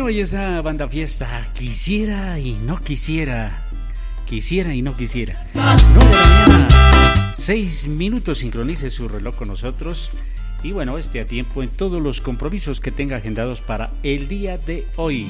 ahí está Banda Fiesta. Quisiera y no quisiera. Quisiera y no quisiera. 9 de la mañana, 6 minutos. Sincronice su reloj con nosotros. Y bueno, esté a tiempo en todos los compromisos que tenga agendados para el día de hoy.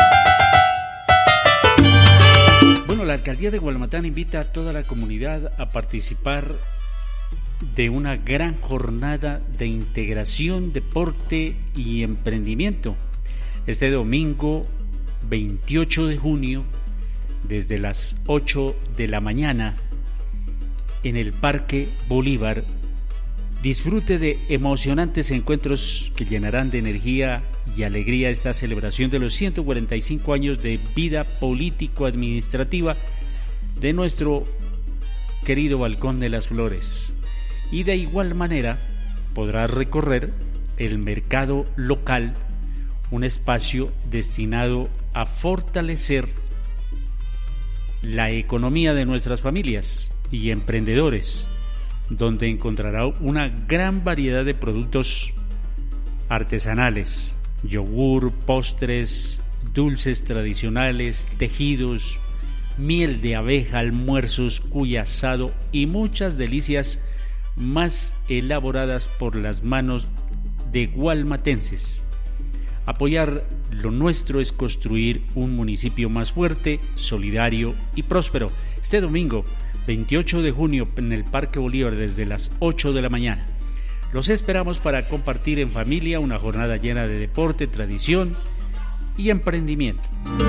Bueno, la alcaldía de Gualmatán invita a toda la comunidad a participar de una gran jornada de integración, deporte y emprendimiento. Este domingo 28 de junio, desde las 8 de la mañana, en el Parque Bolívar, disfrute de emocionantes encuentros que llenarán de energía y alegría esta celebración de los 145 años de vida político-administrativa de nuestro querido Balcón de las Flores. Y de igual manera podrá recorrer el mercado local, un espacio destinado a fortalecer la economía de nuestras familias y emprendedores, donde encontrará una gran variedad de productos artesanales, yogur, postres, dulces tradicionales, tejidos, miel de abeja, almuerzos, cuy asado y muchas delicias más elaboradas por las manos de gualmatenses. Apoyar lo nuestro es construir un municipio más fuerte, solidario y próspero. Este domingo 28 de junio en el Parque Bolívar desde las 8 de la mañana. Los esperamos para compartir en familia una jornada llena de deporte, tradición y emprendimiento.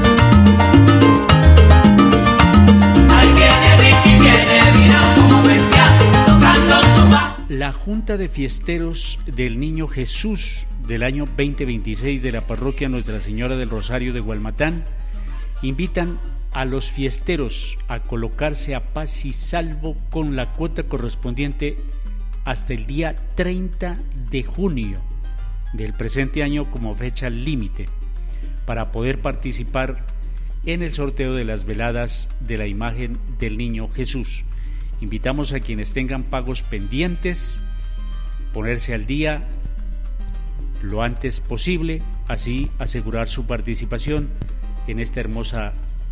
La Junta de Fiesteros del Niño Jesús del año 2026 de la parroquia Nuestra Señora del Rosario de Gualmatán invitan a los fiesteros a colocarse a paz y salvo con la cuota correspondiente hasta el día 30 de junio del presente año como fecha límite para poder participar en el sorteo de las veladas de la imagen del Niño Jesús. Invitamos a quienes tengan pagos pendientes, ponerse al día lo antes posible, así asegurar su participación en esta hermosa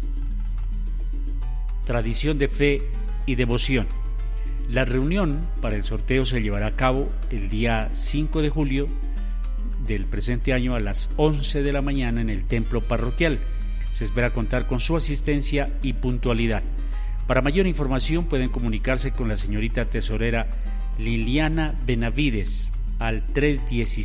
tradición de fe y devoción. La reunión para el sorteo se llevará a cabo el día 5 de julio del presente año a las 11 de la mañana en el templo parroquial. Se espera contar con su asistencia y puntualidad. Para mayor información pueden comunicarse con la señorita tesorera Liliana Benavides al 317